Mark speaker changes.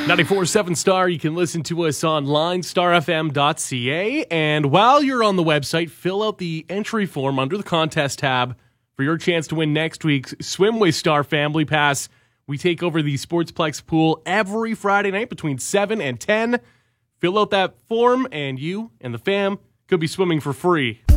Speaker 1: 94.7 Star, you can listen to us online, starfm.ca. And while you're on the website, fill out the entry form under the contest tab for your chance to win next week's Swim with Star Family Pass. We take over the Sportsplex pool every Friday night between 7 and 10. Fill out that form, and you and the fam could be swimming for free.